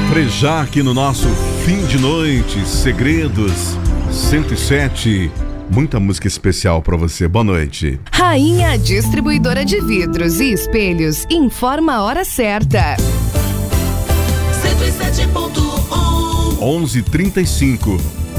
frejar aqui no nosso fim de noite, Segredos 107. Muita música especial para você. Boa noite. Rainha Distribuidora de Vidros e Espelhos informa a hora certa. 107.1 11h35.